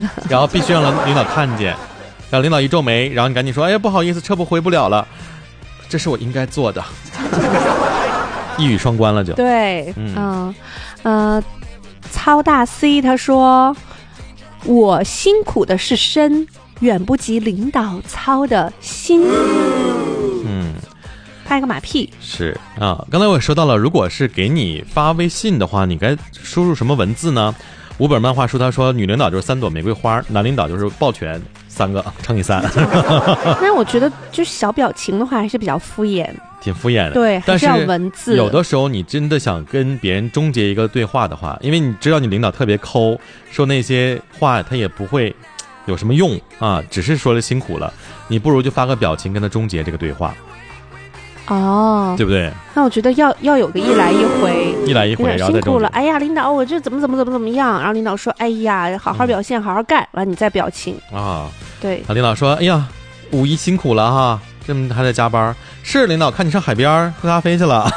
然后必须让领导看见，然后领导一皱眉，然后你赶紧说，哎呀不好意思，车不回不了了，这是我应该做的。一语双关了就。 对，操大 C 他说，我辛苦的是身，远不及领导操的心。拍个马屁。 是啊，刚才我也说到了，如果是给你发微信的话，你该输入什么文字呢？五本漫画书他说，女领导就是3朵玫瑰花，男领导就是抱拳3个乘以3。 那我觉得就是小表情的话还是比较敷衍， 挺敷衍的。 对， 但是还是要文字。 有的时候你真的想跟别人终结一个对话的话，因为你知道你领导特别抠，说那些话他也不会有什么用啊，只是说了辛苦了，你不如就发个表情跟他终结这个对话。 哦， 对不对？ 那我觉得要有个一来一回， 然后再辛苦了，哎呀，领导，我这怎么样？然后领导说，哎呀，好好表现，好好干，完你再表情啊。 对， 领导说，哎呀，5一辛苦了哈，这么还在加班。是领导看你上海边喝咖啡去了。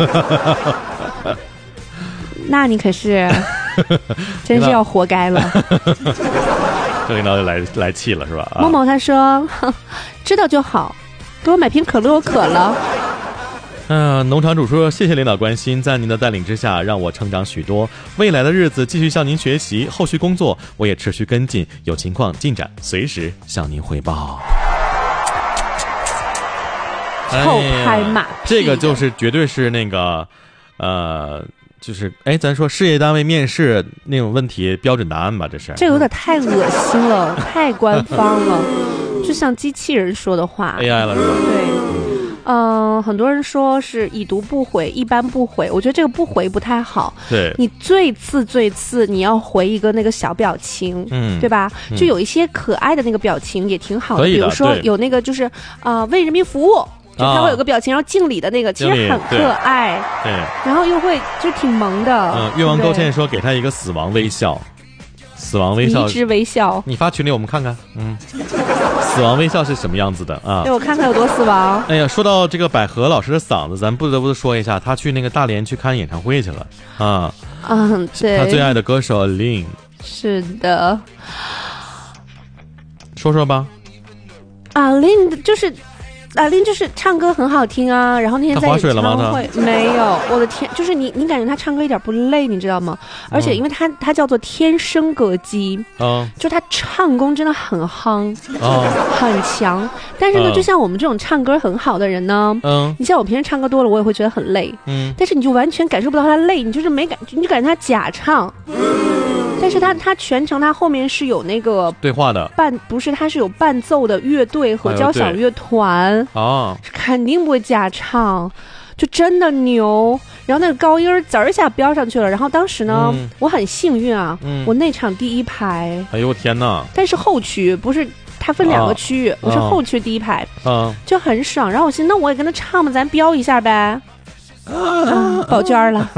那你可是真是要活该了。 这领导就来气了是吧？ 某某他说，知道就好。给我买瓶可乐，我渴了。 农场主说，谢谢领导关心，在您的带领之下让我成长许多，未来的日子继续向您学习，后续工作我也持续跟进，有情况进展随时向您汇报。 后拍马屁， 这个就是绝对是那个就是咱说事业单位面试那种问题标准答案吧，这有点太恶心了，太官方了，就像机器人说的话 AI 了是吧？ 对，很多人说是已读不回，一般不回，我觉得这个不回不太好。 对， 你最次你要回一个那个小表情，对吧？就有一些可爱的那个表情也挺好的，比如说有那个就是为人民服务。就他会有个表情，然后敬礼的那个，其实很可爱， 对， 然后又会就挺萌的。 越王勾践说给他一个死亡微笑，死亡微笑， 离之微笑， 你发群里我们看看，死亡微笑是什么样子的啊？ 对，我看看有多死亡。 哎呀，说到这个百合老师的嗓子，咱不得不说一下，他去那个大连去看演唱会去了啊。 对， 他最爱的歌手 Lin。 是的， 说说吧。 Lin 就是Lin 就是唱歌很好听啊，然后那天在演唱会没有，我的天，就是你感觉他唱歌一点不累，你知道吗？而且因为他叫做天生歌姬，就他唱功真的很夯，很强。但是呢，就像我们这种唱歌很好的人呢，你像我平时唱歌多了，我也会觉得很累，但是你就完全感受不到他累，你就是没感，你就感觉他假唱。但是他全程他后面是有那个对话的不是，他是有伴奏的乐队和交响乐团肯定不会假唱，就真的牛。然后那个高音滋儿一下飙上去了，然后当时呢，我很幸运啊，我那场第一排。 哎呦天哪！ 但是后区不是，它分2个区域，我是后区第一排，就很爽。然后我心那我也跟他唱吧，咱飙一下呗，宝娟了。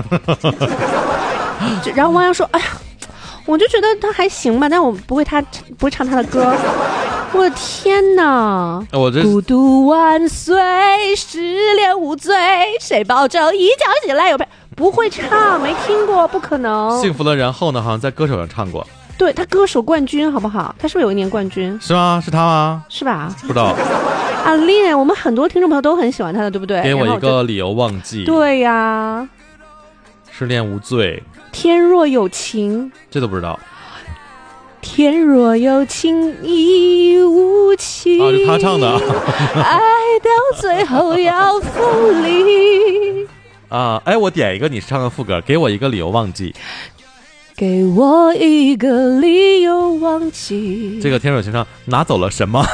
然后王阳说：“哎呀。”我就觉得他还行吧，但我不会唱他的歌。我的天哪！孤独万岁，失恋无罪，谁保证一觉醒来有陪？不会唱，没听过，不可能。 幸福了，然后呢？好像在歌手上唱过。 对，他歌手冠军，好不好？他是不是有一年冠军？ 是吗？是他吗？ 是吧？ 不知道。 Lin，我们很多听众朋友都很喜欢他的，对不对？ 给我一个理由忘记。 对呀。 失恋无罪。 天若有情， 这都不知道。 天若有情亦无情， 是他唱的。 爱到最后要分离。 我点一个，你唱个副歌，给我一个理由忘记。 给我一个理由忘记。 这个天若有情唱拿走了什么？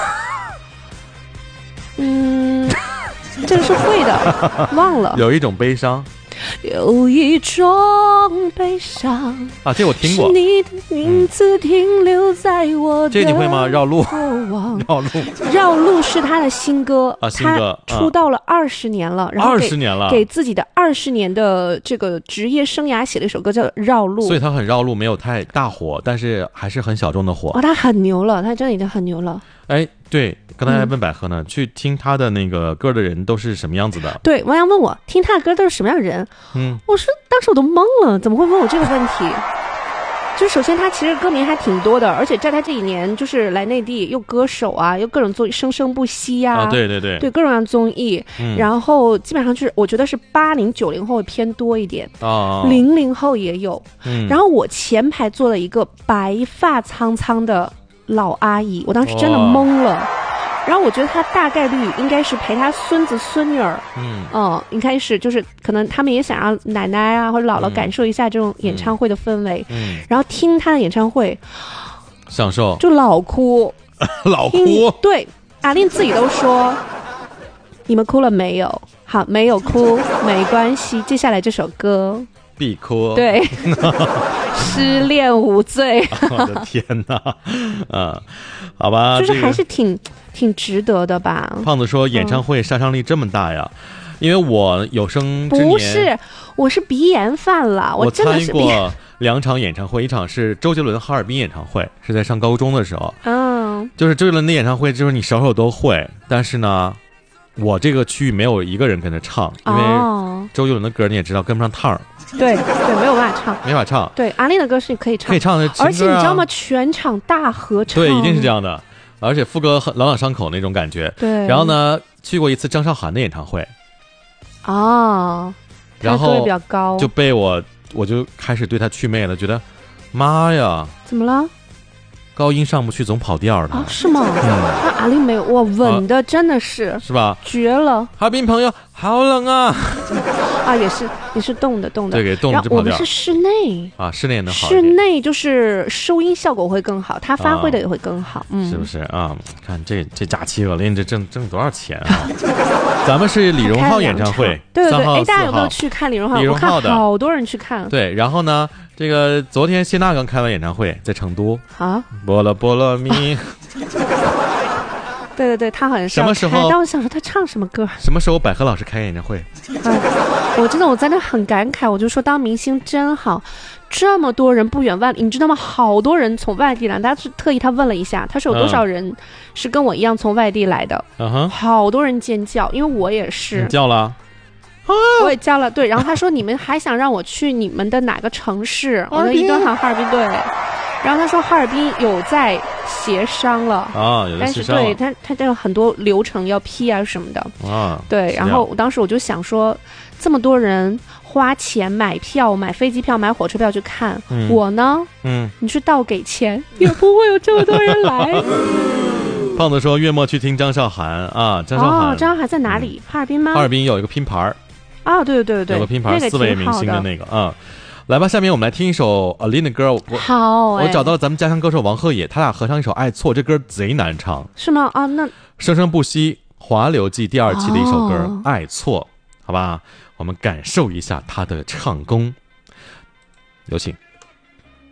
这个是会的，忘了。 有一种悲伤。 有一种悲伤这我听过。 是你的名字停留在我的这你会吗？绕路。绕路是他的新歌新歌。 他出道了20年了，然后 20年了， 给自己的20年的这个职业生涯写了一首歌叫《绕路》， 所以他很绕路，没有太大火，但是还是很小众的火。 他很牛了，他真的已经很牛了。 对，刚才还问百合呢，去听他的那个歌的人都是什么样子的？ 对，王阳问我听他的歌都是什么样的人，我说当时我都懵了，怎么会问我这个问题？ 就首先他其实歌迷还挺多的，而且在他这几年就是来内地又歌手啊，又各种综艺生生不息呀、 对对对， 对各种各样综艺，然后基本上就是我觉得是80、90后会偏多一点，00后也有，然后我前排坐了一个白发苍苍的老阿姨，我当时真的懵了。然后我觉得他大概率应该是陪他孙子孙女儿，应该是就是可能他们也想让奶奶啊或者姥姥感受一下这种演唱会的氛围，然后听他的演唱会， 享受就老哭， 老哭。 对，阿令自己都说，你们哭了没有？好，没有哭没关系，接下来这首歌必哭。 对，失恋无罪。 我的天哪，好吧， 就是还是挺值得的吧。 胖子说演唱会杀伤力这么大呀，因为我有生之年不是，我是鼻炎犯了， 我真的是参与过2场演唱会，一场是周杰伦哈尔滨演唱会，是在上高中的时候，就是周杰伦的演唱会，就是你首首都会，但是呢，我这个区域没有一个人跟着唱，因为周杰伦的歌你也知道跟不上趟儿。 对，没有办法唱， 没法唱。 对，阿令的歌是可以唱， 可以唱的情歌， 而且你知道吗？全场大合唱， 对，一定是这样的，而且副歌朗朗上口那种感觉。 对， 然后呢，去过一次张韶涵的演唱会，然后歌也比较高， 就被我就开始对他祛魅了，觉得妈呀， 怎么了？ 高音上不去，总跑调的是吗？那阿令没有，哇，稳的真的是吧？ 绝了！ 哈尔滨朋友，好冷啊！ 也是冻的， 对，给冻的就跑调。 我们是室内室内也能好。 室内就是收音效果会更好，他发挥的也会更好， 是不是啊？看这假期恶心，这挣多少钱啊？咱们是李荣浩演唱会， 对， 大家有没有去看李荣浩？ 李荣浩的， 好多人去看。 对，然后呢，这个昨天谢娜刚开完演唱会，在成都波罗波罗蜜。 对，他好像是什么时候？ 但我想说他唱什么歌？ 什么时候百合老师开演唱会？ 我在那很感慨，我就说当明星真好，这么多人不远万里，你知道吗？好多人从外地来，他是特意他问了一下，他说有多少人是跟我一样从外地来的？好多人尖叫，因为我也是。 你叫了？ 我也叫了，对。然后他说你们还想让我去你们的哪个城市？我说一定喊哈尔滨，对。然后他说哈尔滨有在协商了有在协商了， 但是他这有很多流程要批啊什么的对。然后当时我就想说，这么多人花钱买票、买飞机票、买火车票去看，我呢，你是倒给钱，也不会有这么多人来。 胖子说月末去听张韶涵张韶涵在哪里？哈尔滨吗？ 哈尔滨有一个拼盘对，有个拼盘，4位明星的那个来吧，下面我们来听一首Aline的歌。我找到了咱们家乡歌手王鹤野，他俩合唱一首《爱错》，这歌贼难唱， 是吗？那生生不息华流记第2期的一首歌《爱错》，好吧，我们感受一下他的唱功，有请。